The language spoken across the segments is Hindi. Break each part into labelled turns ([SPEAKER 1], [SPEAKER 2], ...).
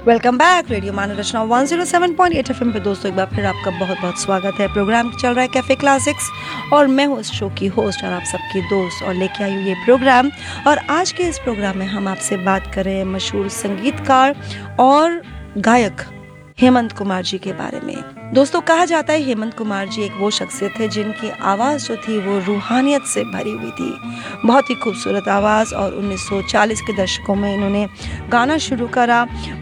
[SPEAKER 1] वेलकम बैक रेडियो मानव रचना 107.8 एफएम पे। दोस्तों एक बार फिर आपका बहुत बहुत स्वागत है। प्रोग्राम चल रहा है कैफे क्लासिक्स और मैं हूँ इस शो की होस्ट और आप सबकी दोस्त और लेके आई हूँ ये प्रोग्राम। और आज के इस प्रोग्राम में हम आपसे बात कर रहे हैं मशहूर संगीतकार और गायक हेमंत कुमार जी के बारे में। दोस्तों कहा जाता है हेमंत कुमार जी एक वो शख्सियत है जिनकी आवाज़ जो थी वो रूहानियत से भरी हुई थी। बहुत ही खूबसूरत आवाज़। और 1940 के दशकों में इन्होंने गाना शुरू करा।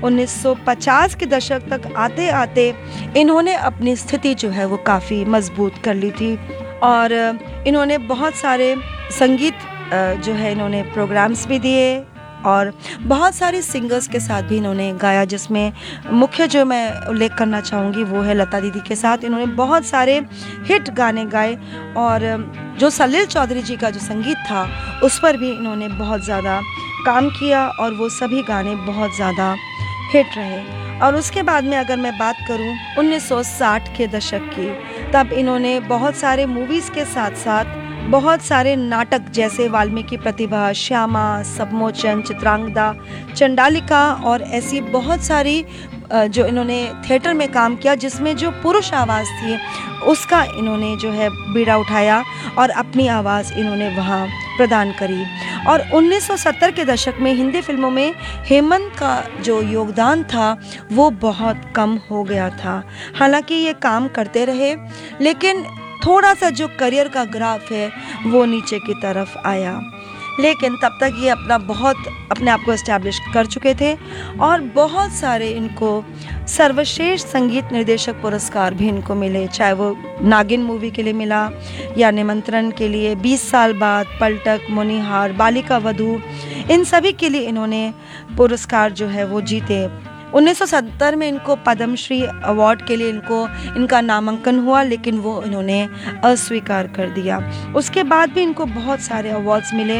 [SPEAKER 1] 1950 के दशक तक आते आते इन्होंने अपनी स्थिति जो है वो काफ़ी मजबूत कर ली थी। और इन्होंने बहुत सारे संगीत जो है इन्होंने प्रोग्राम्स भी दिए और बहुत सारे सिंगर्स के साथ भी इन्होंने गाया, जिसमें मुख्य जो मैं उल्लेख करना चाहूँगी वो है लता दीदी के साथ। इन्होंने बहुत सारे हिट गाने गाए और जो सलील चौधरी जी का जो संगीत था उस पर भी इन्होंने बहुत ज़्यादा काम किया और वो सभी गाने बहुत ज़्यादा हिट रहे। और उसके बाद में अगर मैं बात करूं 1960 के दशक की, तब इन्होंने बहुत सारे मूवीज़ के साथ साथ बहुत सारे नाटक जैसे वाल्मीकि प्रतिभा, श्यामा, सबमोचन, चित्रांगदा, चंडालिका और ऐसी बहुत सारी जो इन्होंने थिएटर में काम किया जिसमें जो पुरुष आवाज़ थी उसका इन्होंने जो है बीड़ा उठाया और अपनी आवाज़ इन्होंने वहाँ प्रदान करी। और 1970 के दशक में हिंदी फिल्मों में हेमंत का जो योगदान था वो बहुत कम हो गया था। हालांकि ये काम करते रहे लेकिन थोड़ा सा जो करियर का ग्राफ है वो नीचे की तरफ आया, लेकिन तब तक ये अपने आप को एस्टैब्लिश कर चुके थे और बहुत सारे इनको सर्वश्रेष्ठ संगीत निर्देशक पुरस्कार भी इनको मिले, चाहे वो नागिन मूवी के लिए मिला या निमंत्रण के लिए, 20 साल बाद, पलटक, मुनिहार, बालिका वधू, इन सभी के लिए इन्होंने पुरस्कार जो है वो जीते। 1970 में इनको पद्मश्री अवार्ड के लिए इनका नामांकन हुआ, लेकिन वो इन्होंने अस्वीकार कर दिया। उसके बाद भी इनको बहुत सारे अवार्ड्स मिले।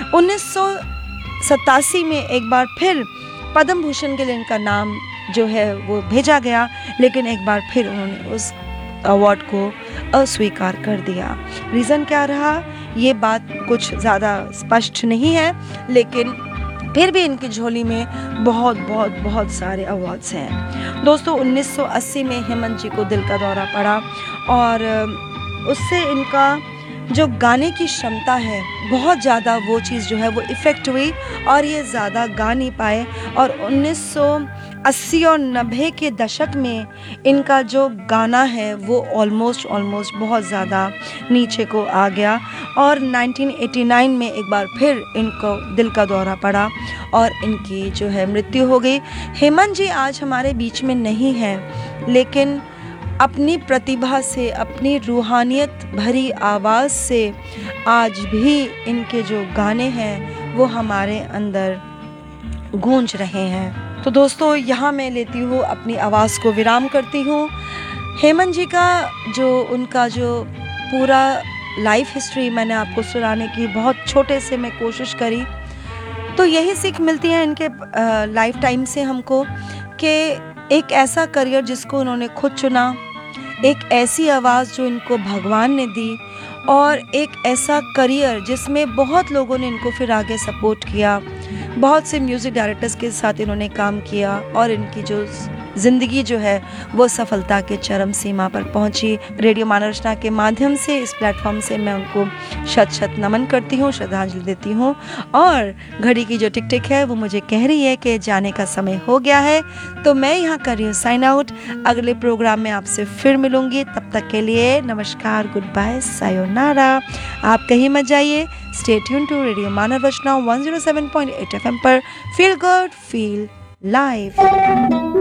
[SPEAKER 1] 1987 में एक बार फिर पद्म भूषण के लिए इनका नाम जो है वो भेजा गया, लेकिन एक बार फिर उन्होंने उस अवार्ड को अस्वीकार कर दिया। रीज़न क्या रहा ये बात कुछ ज़्यादा स्पष्ट नहीं है, लेकिन फिर भी इनकी झोली में बहुत सारे अवार्ड्स हैं। दोस्तों 1980 में हेमंत जी को दिल का दौरा पड़ा और उससे इनका जो गाने की क्षमता है बहुत ज़्यादा वो चीज़ जो है वो इफ़ेक्ट हुई और ये ज़्यादा गा नहीं पाए। और 1980 और 90 के दशक में इनका जो गाना है वो ऑलमोस्ट बहुत ज़्यादा नीचे को आ गया और 1989 में एक बार फिर इनको दिल का दौरा पड़ा और इनकी जो है मृत्यु हो गई। हेमंत जी आज हमारे बीच में नहीं हैं, लेकिन अपनी प्रतिभा से, अपनी रूहानियत भरी आवाज़ से आज भी इनके जो गाने हैं वो हमारे अंदर गूंज रहे हैं। तो दोस्तों यहाँ मैं लेती हूँ अपनी आवाज़ को विराम करती हूँ। हेमंत जी का उनका जो पूरा लाइफ हिस्ट्री मैंने आपको सुनाने की बहुत छोटे से मैं कोशिश करी, तो यही सीख मिलती है इनके लाइफ टाइम से हमको कि एक ऐसा करियर जिसको उन्होंने खुद चुना, एक ऐसी आवाज़ जो इनको भगवान ने दी और एक ऐसा करियर जिसमें बहुत लोगों ने इनको फिर आगे सपोर्ट किया। बहुत से म्यूज़िक डायरेक्टर्स के साथ इन्होंने काम किया और इनकी जो ज़िंदगी जो है वो सफलता के चरम सीमा पर पहुंची। रेडियो मानव रचना के माध्यम से इस प्लेटफॉर्म से मैं उनको शत नमन करती हूँ, श्रद्धांजलि देती हूँ। और घड़ी की जो टिक टिक है वो मुझे कह रही है कि जाने का समय हो गया है, तो मैं यहाँ कर रही हूँ साइन आउट। अगले प्रोग्राम में आपसे फिर मिलूंगी, तब तक के लिए नमस्कार, गुड बाय, सायोनारा। आप कहीं मत जाइए, stay tune to radio Manav Rachna 107.8 FM पर। Feel good, feel live.